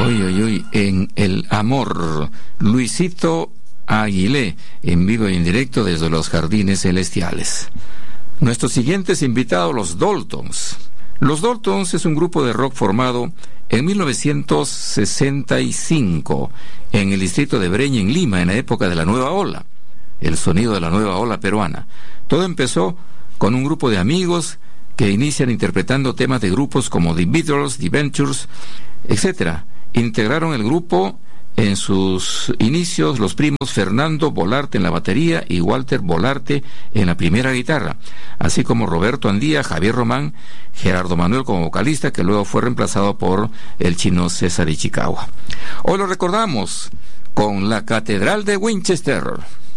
Uy, en El Amor, Luisito Aguilé, en vivo y en directo desde los Jardines Celestiales. Nuestros siguientes invitados, los Daltons. Los Daltons es un grupo de rock formado en 1965 en el distrito de Breña, en Lima, en la época de la Nueva Ola, el sonido de la Nueva Ola peruana. Todo empezó con un grupo de amigos que inician interpretando temas de grupos como The Beatles, The Ventures, etc. Integraron el grupo en sus inicios los primos Fernando Bolarte en la batería y Walter Bolarte en la primera guitarra, así como Roberto Andía, Javier Román, Gerardo Manuel como vocalista, que luego fue reemplazado por el chino César Ichikawa. Hoy lo recordamos con la Catedral de Winchester.